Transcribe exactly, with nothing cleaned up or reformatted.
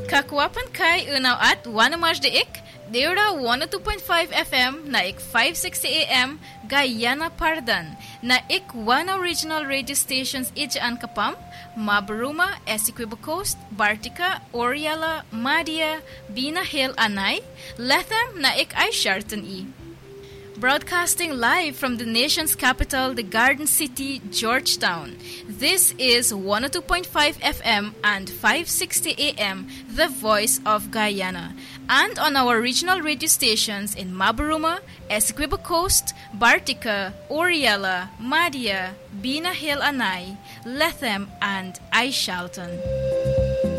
Kakwapan kai unaw at wanamaj de ik, Deura one oh two point five F M na ik five sixty A M Guyana Pardan na ik one original radio stations ij an kapam Mabaruma, Essequibo Coast, Bartica, Oriala, Madia, Bina Hill Anay, Letham na ik ay Sharton E. Broadcasting live from the nation's capital, the Garden City, Georgetown. This is one oh two point five F M and five sixty A M, the voice of Guyana. And on our regional radio stations in Mabaruma, Essequibo Coast, Bartica, Oriala, Madia, Bina Hill Anay, Lethem, and Aishalton.